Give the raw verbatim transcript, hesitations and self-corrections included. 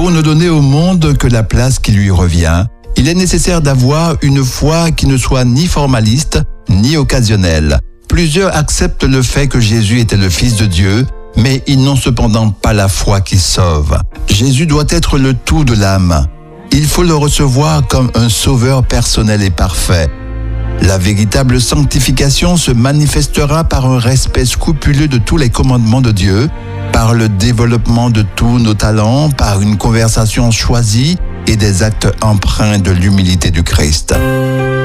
Pour ne donner au monde que la place qui lui revient, il est nécessaire d'avoir une foi qui ne soit ni formaliste, ni occasionnelle. Plusieurs acceptent le fait que Jésus était le Fils de Dieu, mais ils n'ont cependant pas la foi qui sauve. Jésus doit être le tout de l'âme. Il faut le recevoir comme un sauveur personnel et parfait. La véritable sanctification se manifestera par un respect scrupuleux de tous les commandements de Dieu, par le développement de tous nos talents, par une conversation choisie et des actes empreints de l'humilité du Christ.